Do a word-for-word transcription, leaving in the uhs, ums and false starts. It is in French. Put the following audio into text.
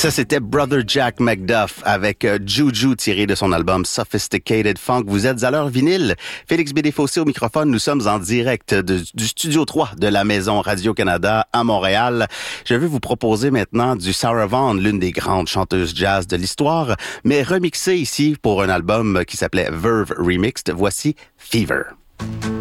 Ça, c'était Brother Jack McDuff avec euh, Juju tiré de son album Sophisticated Funk. Vous êtes à l'heure vinyle. Félix B. Desfossés au microphone. Nous sommes en direct de, du Studio trois de la Maison Radio-Canada à Montréal. Je vais vous proposer maintenant du Sarah Vaughan, l'une des grandes chanteuses jazz de l'histoire, mais remixée ici pour un album qui s'appelait Verve Remixed. Voici Fever.